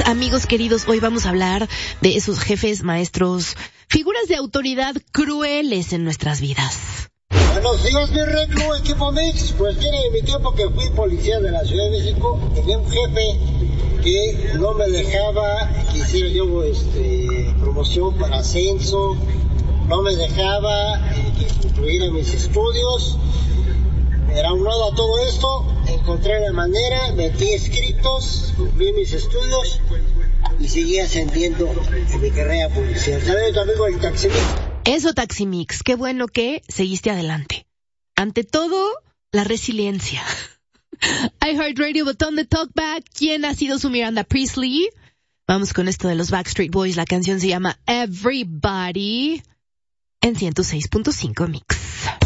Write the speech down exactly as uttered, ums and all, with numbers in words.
Amigos queridos, hoy vamos a hablar de esos jefes, maestros, figuras de autoridad crueles en nuestras vidas. Buenos días, mi reclu, equipo Mix. Pues mira, en mi tiempo que fui policía de la Ciudad de México, tenía un jefe que no me dejaba que hiciera yo este, promoción para ascenso, no me dejaba eh, que concluyera mis estudios. Era un nodo a todo esto, encontré la manera, metí escritos, cumplí mis estudios y seguí ascendiendo en mi carrera policial. ¿Sabes, tu amigo el Taximix? Eso, Taximix, qué bueno que seguiste adelante. Ante todo, la resiliencia. iHeartRadio, botón de talkback. ¿Quién ha sido su Miranda Priestly? Vamos con esto de los Backstreet Boys. La canción se llama Everybody en ciento seis punto cinco Mix.